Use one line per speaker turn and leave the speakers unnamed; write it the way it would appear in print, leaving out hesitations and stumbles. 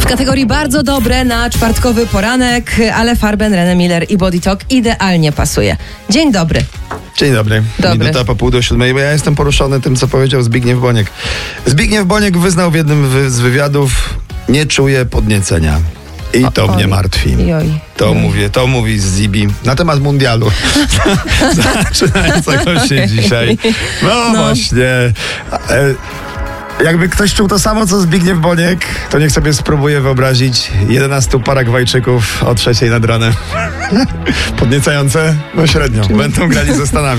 W kategorii bardzo dobre na czwartkowy poranek, ale Farben, René Miller i Body Talk idealnie pasuje. Dzień dobry.
Dzień dobry. Minuta po 6:30, bo ja jestem poruszony tym, co powiedział Zbigniew Boniek. Zbigniew Boniek wyznał w jednym z wywiadów: nie czuję podniecenia. I to mnie martwi. To mówi Zibi na temat mundialu. Zaczynającego się dzisiaj. No właśnie. Jakby ktoś czuł to samo, co Zbigniew Boniek, to niech sobie spróbuje wyobrazić 11 Paragwajczyków o 3:00 nad ranem. Podniecające? No średnio. Będą grali ze Stanami.